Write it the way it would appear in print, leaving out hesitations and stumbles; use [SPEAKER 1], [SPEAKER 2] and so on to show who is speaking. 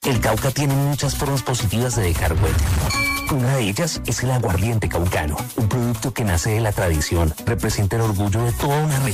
[SPEAKER 1] El Cauca tiene muchas formas positivas de dejar huella. Una de ellas es el aguardiente caucano, un producto que nace de la tradición, representa el orgullo de toda una región